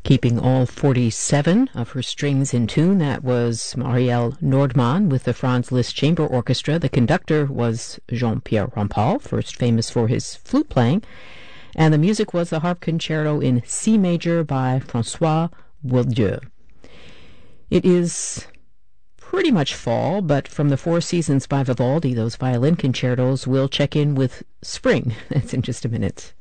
Keeping all 47 of her strings in tune, that was Marielle Nordmann with the Franz Liszt Chamber Orchestra. The conductor was Jean-Pierre Rampal, first famous for his flute playing, and the music was the harp concerto in C major by François Boieldieu. It is pretty much fall, but from the Four Seasons by Vivaldi, those violin concertos, we'll check in with spring. That's in just a minute.